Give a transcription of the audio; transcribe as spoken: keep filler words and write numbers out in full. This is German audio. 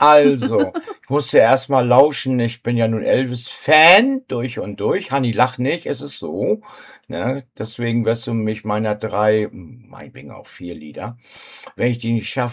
Also, ich musste erst mal lauschen. Ich bin ja nun Elvis-Fan durch und durch. Hanni, lach nicht, es ist so. Ne? Deswegen wirst du mich meiner drei, meinetwegen auch vier Lieder, wenn ich die nicht schaffe,